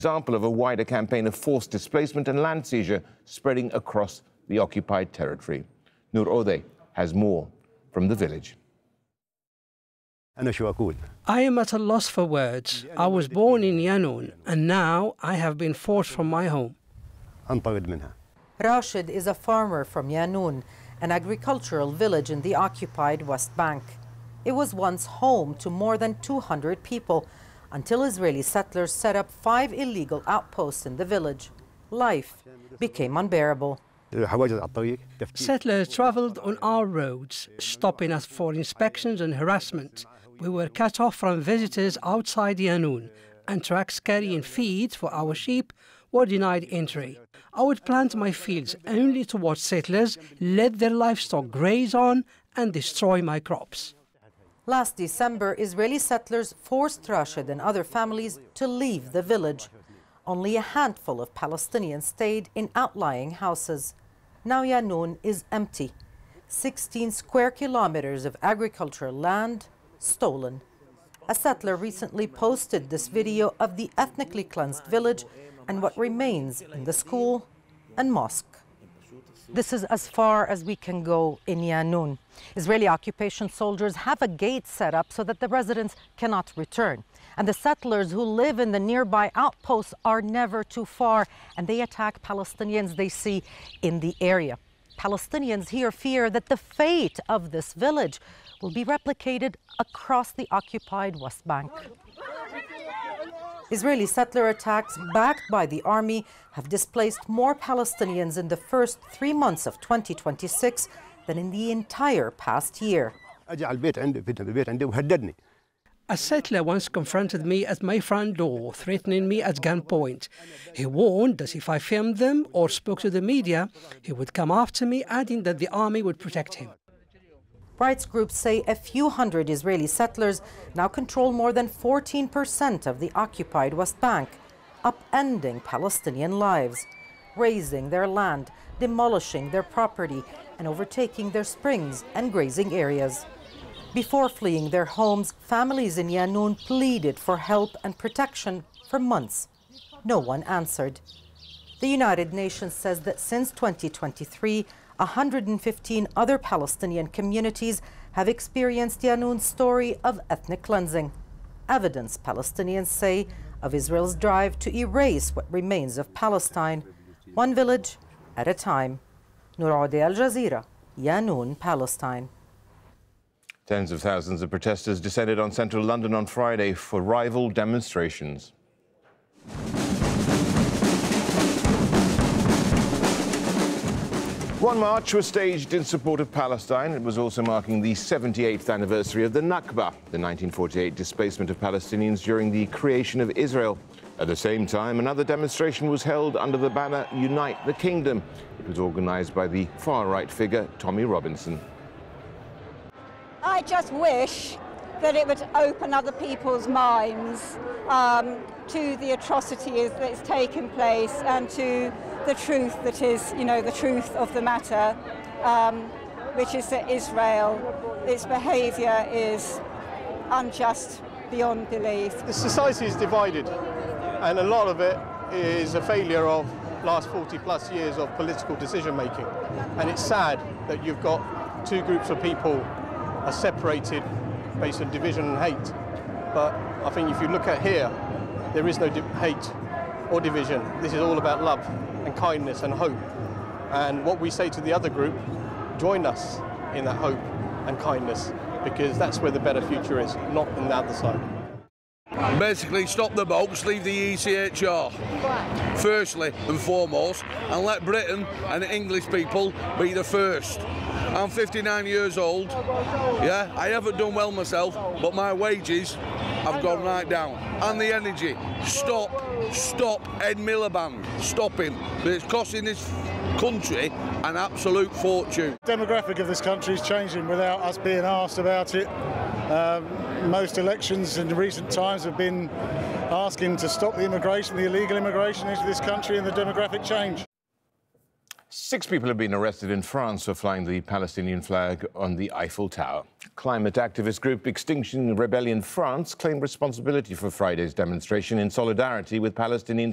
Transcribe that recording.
Example of a wider campaign of forced displacement and land seizure spreading across the occupied territory. Noor Ode has more from the village. I am at a loss for words. I was born in Yanun and now I have been forced from my home. Rashid is a farmer from Yanun, an agricultural village in the occupied West Bank. It was once home to more than 200 people until Israeli settlers set up 5 illegal outposts in the village. Life became unbearable. Settlers traveled on our roads, stopping us for inspections and harassment. We were cut off from visitors outside Yanun, and trucks carrying feed for our sheep were denied entry. I would plant my fields only to watch settlers let their livestock graze on and destroy my crops. Last December, Israeli settlers forced Rashid and other families to leave the village. Only a handful of Palestinians stayed in outlying houses. Now Yanun is empty. 16 square kilometers of agricultural land stolen. A settler recently posted this video of the ethnically cleansed village and what remains in the school and mosque. This is as far as we can go in Yanun. Israeli occupation soldiers have a gate set up so that the residents cannot return. And the settlers who live in the nearby outposts are never too far, and they attack Palestinians they see in the area. Palestinians here fear that the fate of this village will be replicated across the occupied West Bank. Israeli settler attacks backed by the army have displaced more Palestinians in the first 3 months of 2026 than in the entire past year. A settler once confronted me at my front door, threatening me at gunpoint. He warned that if I filmed them or spoke to the media, he would come after me, adding that the army would protect him. Rights groups say a few hundred Israeli settlers now control more than 14% of the occupied West Bank, upending Palestinian lives, razing their land, demolishing their property, and overtaking their springs and grazing areas. Before fleeing their homes, families in Yanun pleaded for help and protection for months. No one answered. The United Nations says that since 2023, 115 other Palestinian communities have experienced Yanun's story of ethnic cleansing. Evidence, Palestinians say, of Israel's drive to erase what remains of Palestine, one village at a time. Noor Ode, Al Jazeera, Yanun, Palestine. Tens of thousands of protesters descended on central London on Friday for rival demonstrations. One march was staged in support of Palestine. It was also marking the 78th anniversary of the Nakba, the 1948 displacement of Palestinians during the creation of Israel. At the same time, another demonstration was held under the banner Unite the Kingdom. It was organised by the far-right figure Tommy Robinson. I just wish that it would open other people's minds to the atrocities that's taken place and to the truth that is, the truth of the matter, which is that Israel, its behaviour is unjust beyond belief. The society is divided, and a lot of it is a failure of last 40 plus years of political decision making. And it's sad that you've got two groups of people are separated based on division and hate. But I think if you look at here, there is no hate or division. This is all about love and kindness and hope. And what we say to the other group, join us in that hope and kindness, because that's where the better future is, not on the other side. Basically, stop the boats, leave the ECHR, firstly and foremost, and let Britain and the English people be the first. I'm 59 years old, yeah, I haven't done well myself, but my wages have gone right down. And the energy, stop Ed Miliband, stop him. But it's costing this country an absolute fortune. The demographic of this country is changing without us being asked about it. Most elections in recent times have been asking to stop the immigration, the illegal immigration into this country and the demographic change. 6 people have been arrested in France for flying the Palestinian flag on the Eiffel Tower. Climate activist group Extinction Rebellion France claimed responsibility for Friday's demonstration in solidarity with Palestinian